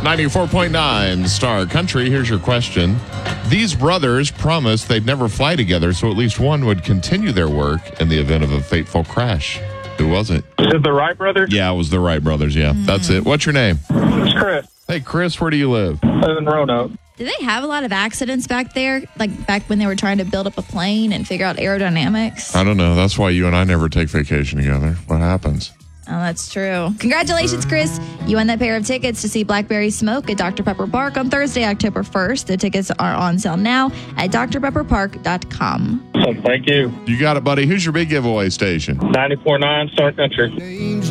94.9 Star Country. Here's your question. These brothers promised they'd never fly together, so at least one would continue their work in the event of a fateful crash. Who was it? Is it the Wright brothers? Yeah, it was the Wright brothers. Yeah, that's it. What's your name? It's Chris. Hey, Chris, where do you live? I live in Roanoke. Did they have a lot of accidents back there? Like back when they were trying to build up a plane and figure out aerodynamics? I don't know. That's why you and I never take vacation together. What happens? Oh, that's true. Congratulations, Chris. You won that pair of tickets to see Blackberry Smoke at Dr. Pepper Park on Thursday, October 1st. The tickets are on sale now at drpepperpark.com. Thank you. You got it, buddy. Who's your big giveaway station? 94.9 Star Country.